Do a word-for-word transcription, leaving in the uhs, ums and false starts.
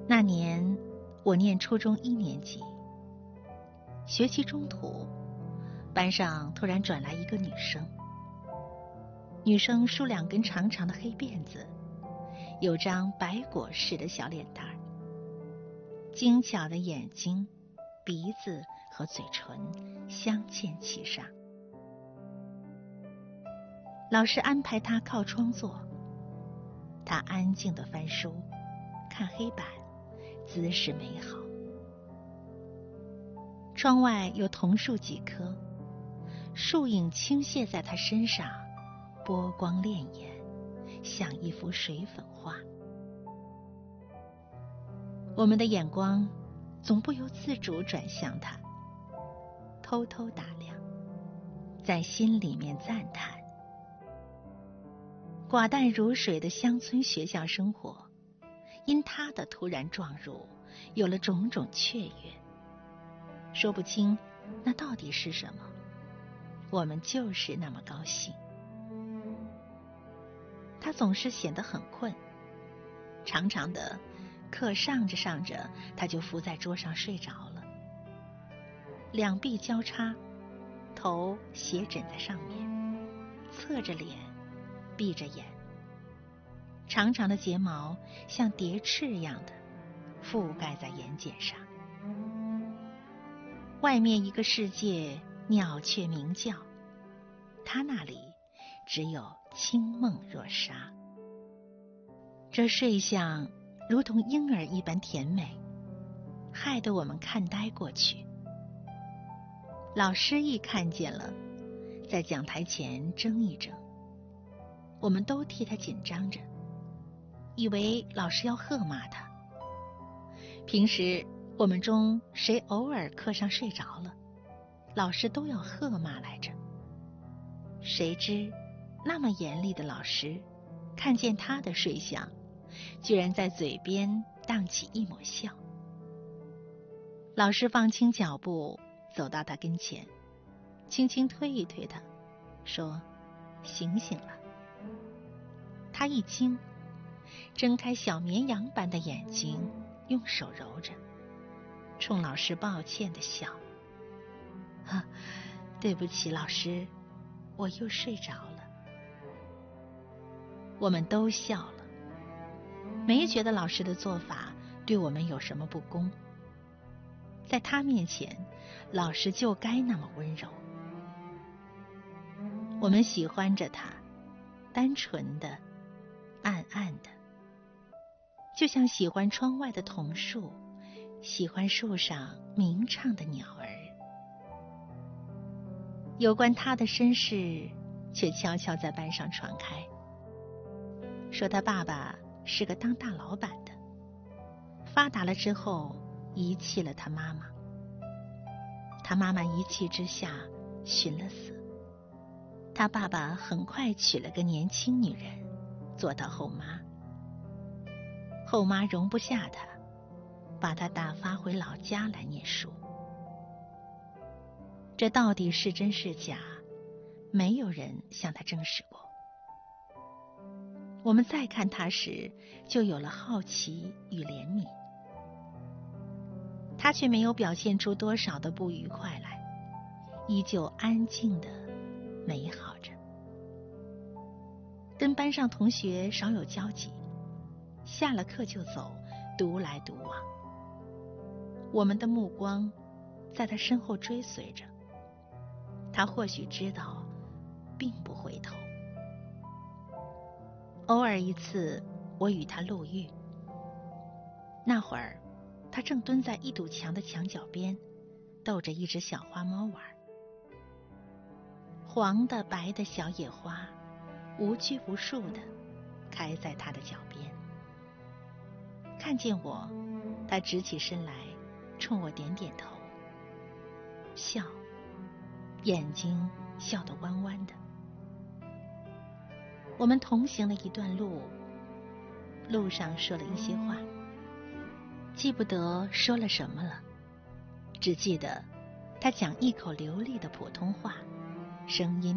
那年我念初中一年级，学期中途，班上突然转来一个女生。女生梳两根长长的黑辫子，有张白果似的小脸蛋儿，精巧的眼睛、鼻子和嘴唇镶嵌其上。老师安排她靠窗坐，她安静地翻书，看黑板，姿势美好。窗外有桐树几棵，树影倾泻在她身上，波光潋滟，像一幅水粉画。我们的眼光总不由自主转向她，偷偷打量，在心里面赞叹。寡淡如水的乡村学校生活，因她的突然撞入，有了种种雀跃。说不清那到底是什么，我们就是那么高兴。她总是显得很困，长长的课上着上着，她就伏在桌上睡着了，两臂交叉，头斜枕在上面，侧着脸，闭着眼，长长的睫毛像蝶翅一样的覆盖在眼睑上。外面一个世界，鸟雀鸣叫，他那里只有清梦若纱。这睡相如同婴儿一般甜美，害得我们看呆过去。老师一看见了，在讲台前怔一怔，我们都替他紧张着，以为老师要喝骂他。平时我们中谁偶尔课上睡着了，老师都要喝骂来着。谁知那么严厉的老师看见他的睡相，居然在嘴边荡起一抹笑。老师放轻脚步走到他跟前，轻轻推一推他，说：醒醒了。他一惊，睁开小绵羊般的眼睛，用手揉着，冲老师抱歉地笑：啊，对不起老师，我又睡着了。我们都笑了，没觉得老师的做法对我们有什么不公。在他面前，老师就该那么温柔。我们喜欢着他，单纯的，暗暗的，就像喜欢窗外的桐树，喜欢树上鸣唱的鸟儿。有关他的身世却悄悄在班上传开，说他爸爸是个当大老板的，发达了之后遗弃了他妈妈，他妈妈一气之下寻了死，他爸爸很快娶了个年轻女人做他后妈，后妈容不下他，把他打发回老家来念书。这到底是真是假，没有人向他证实过。我们再看他时，就有了好奇与怜悯。他却没有表现出多少的不愉快来，依旧安静的美好着。跟班上同学少有交集，下了课就走，独来独往。我们的目光在他身后追随着，他或许知道，并不回头。偶尔一次，我与他路遇，那会儿他正蹲在一堵墙的墙角边，逗着一只小花猫玩。黄的白的小野花无拘无束的开在他的脚边。看见我，他直起身来，冲我点点头，笑，眼睛笑得弯弯的。我们同行了一段路，路上说了一些话，记不得说了什么了，只记得他讲一口流利的普通话，声音